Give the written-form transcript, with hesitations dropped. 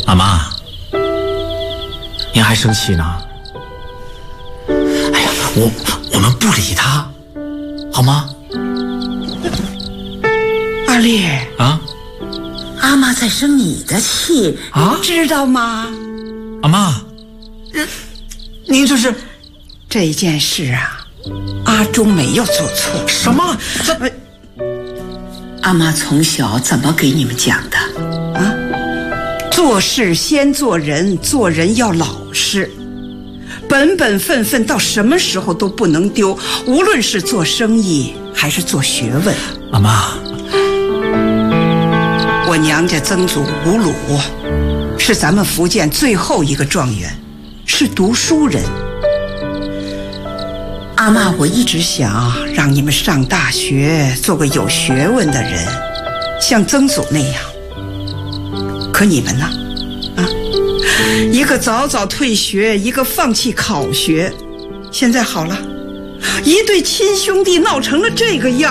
阿妈，您还生气呢？哎呀，我们不理他，好吗？ 二烈啊， 阿妈在生你的气啊， 知道吗？ 阿妈，您这是这件事啊，阿忠没有做错。 什么？ 阿妈从小怎么给你们讲的啊？做事先做人，做人要老实，本本分分到什么时候都不能丢，无论是做生意还是做学问。 阿妈， 我娘家曾祖吴鲁是咱们福建最后一个状元，是读书人。阿妈，我一直想让你们上大学，做个有学问的人，像曾祖那样。可你们呢？一个早早退学，一个放弃考学，现在好了，一对亲兄弟闹成了这个样。